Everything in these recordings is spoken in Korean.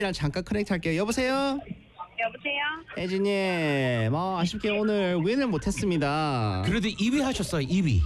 잠깐 커넥트 할게요. 여보세요? 여보세요? 혜진님, 아쉽게 오늘 윈을 못했습니다. 그래도 2위 하셨어요. 2위.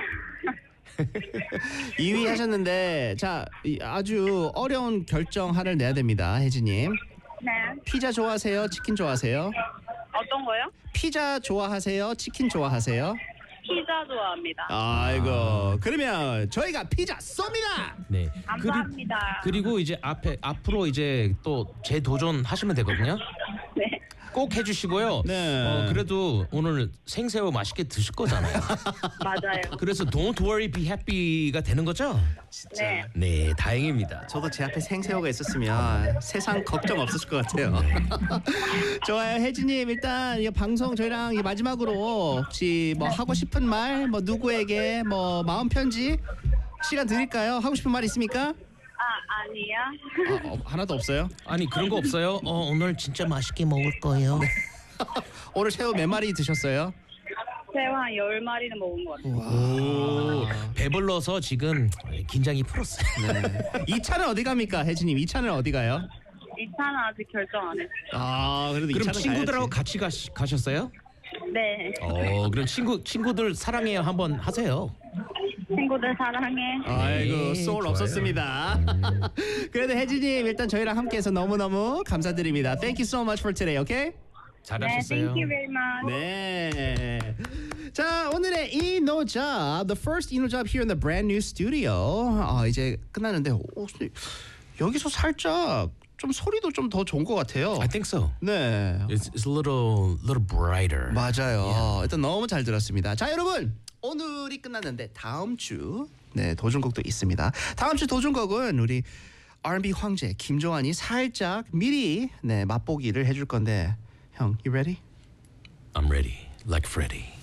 2위 하셨는데 자 아주 어려운 결정하를 내야 됩니다. 혜진님. 네. 피자 좋아하세요? 치킨 좋아하세요? 어떤 거요? 피자 좋아하세요? 치킨 좋아하세요? 피자 좋아합니다. 아이고 그러면 저희가 피자 쏩니다. 네. 감사합니다. 그리고 이제 앞으로 이제 또 재도전 하시면 되거든요. 네. 꼭 해주시고요. 네. 그래도 오늘 생새우 맛있게 드실 거잖아요. 맞아요. 그래서 Don't worry, be happy가 되는 거죠? 네. 네, 다행입니다. 저도 제 앞에 생새우가 있었으면 세상 걱정 없었을 것 같아요. 좋아요, 혜진님 일단 이 방송 저희랑 마지막으로 혹시 뭐 하고 싶은 말, 뭐 누구에게 뭐 마음 편지 시간 드릴까요? 하고 싶은 말 있습니까? 아니요. 하나도 없어요. 아니 그런 거 없어요? 오늘 진짜 맛있게 먹을 거예요. 오늘 새우 몇 마리 드셨어요? 새우 한 10마리는 먹은 것 같아요. 오, 배불러서 지금 긴장이 풀었어요. 이 차는 어디 갑니까, 혜진님? 이 차는 어디 가요? 이 차는 아직 결정 안 했어요. 아, 그래도 이 그럼 차는 친구들하고 가야지. 같이 가셨어요? 네. 그럼 친구들 사랑해요 한번 하세요. 친구들 사랑해. 아이고 네, 소울 좋아요. 없었습니다. 그래도 혜진님 일단 저희랑 함께해서 너무너무 감사드립니다. Thank you so much for today, okay? 네, 잘하셨어요. thank you very much. 네. 자 오늘의 이노잡, the first 이노잡 here in the brand new studio. 이제 끝났는데 여기서 살짝 좀 소리도 좀 더 좋은 것 같아요. I think so. 네. It's a little brighter. 맞아요. 일단 너무 잘 들었습니다. 자 여러분 오늘이 끝났는데 다음 주 도전곡도 있습니다. 다음 주 도전곡은 우리 R&B 황제 김종환이 살짝 미리 맛보기를 해줄 건데 형, you ready? I'm ready, like Freddy.